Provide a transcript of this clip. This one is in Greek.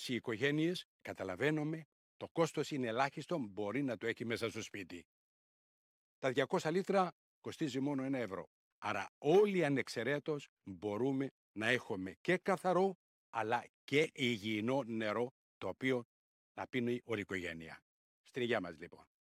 οι οικογένειες, καταλαβαίνουμε, το κόστος είναι ελάχιστο, μπορεί να το έχει μέσα στο σπίτι. Τα 200 λίτρα κοστίζει μόνο 1 ευρώ. Άρα όλοι ανεξαιρέτως μπορούμε να έχουμε και καθαρό, αλλά και υγιεινό νερό, το οποίο να πίνει όλη η οικογένεια. Στην υγεία μας λοιπόν.